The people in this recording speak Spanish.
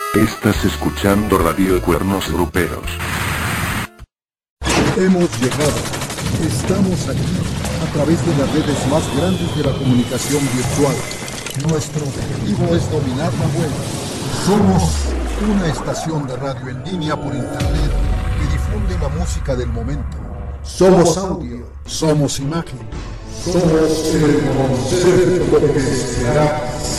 Estás escuchando Radio Cuernos Gruperos. Hemos llegado. Estamos aquí, a través de las redes más grandes de la comunicación virtual. Nuestro objetivo es dominar la web. Somos una estación de radio en línea por internet que difunde la música del momento. Somos audio, somos imagen, somos el concepto que se hará